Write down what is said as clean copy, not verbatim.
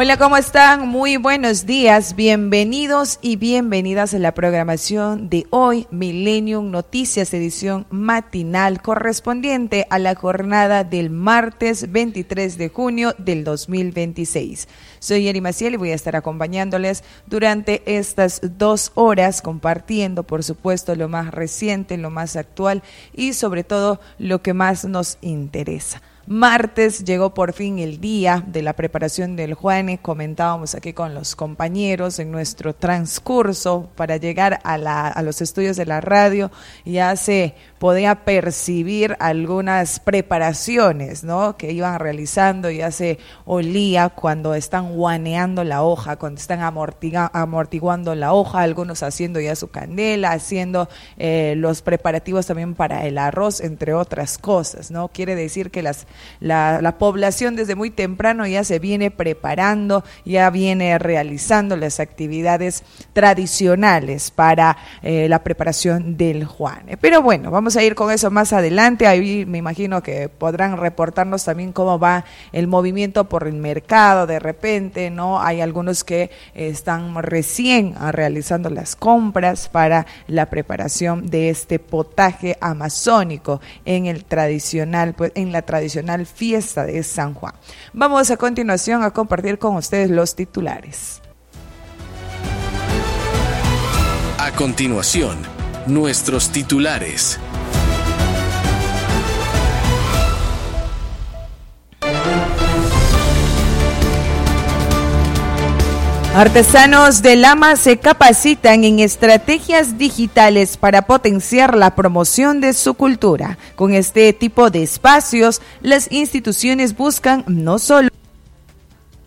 Hola, ¿cómo están? Muy buenos días, bienvenidos y bienvenidas a la programación de hoy, Millennium Noticias, edición matinal correspondiente a la jornada del martes 23 de junio del 2026. Soy Yeri Maciel y voy a estar acompañándoles durante estas 2 horas, compartiendo, por supuesto, lo más reciente, lo más actual y sobre todo lo que más nos interesa. Martes llegó por fin el día de la preparación del Juane. Comentábamos aquí con los compañeros en nuestro transcurso para llegar a los estudios de la radio. Ya se podía percibir algunas preparaciones, ¿no?, que iban realizando. Ya se olía cuando están guaneando la hoja, cuando están amortiguando la hoja, algunos haciendo ya su candela, haciendo los preparativos también para el arroz, entre otras cosas, ¿no? Quiere decir que la población desde muy temprano ya se viene preparando, ya viene realizando las actividades tradicionales para la preparación del Juane. Pero bueno, vamos a ir con eso más adelante. Ahí me imagino que podrán reportarnos también cómo va el movimiento por el mercado de repente, ¿no? Hay algunos que están recién realizando las compras para la preparación de este potaje amazónico en la tradicional fiesta de San Juan. Vamos a continuación a compartir con ustedes los titulares. A continuación, nuestros titulares. Artesanos de Lama se capacitan en estrategias digitales para potenciar la promoción de su cultura. Con este tipo de espacios, las instituciones buscan no solo